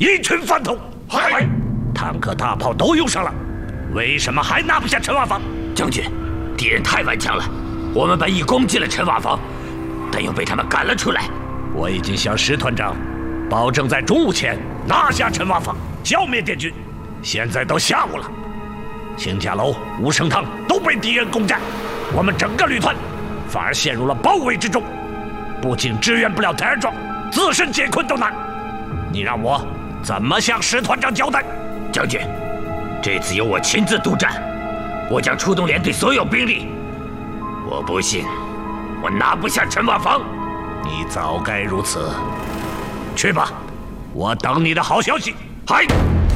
一群饭桶！ 嗨！ 坦克、大炮都用上了，为什么还拿不下陈瓦坊？ 将军，敌人太顽强了，我们本已攻击了陈瓦坊，但又被他们赶了出来。 我已经向石团长保证，在中午前拿下陈瓦坊，消灭滇军。现在到下午了，秦家楼、吴声堂都被敌人攻占，我们整个旅团反而陷入了包围之中，不仅支援不了台儿庄，自身解困都难。你让我怎么向石团长交代？ 将军，这次由我亲自督战，我将出动连队所有兵力。我不信，我拿不下陈瓦坊。 你早该如此。去吧，我等你的好消息。 嗨！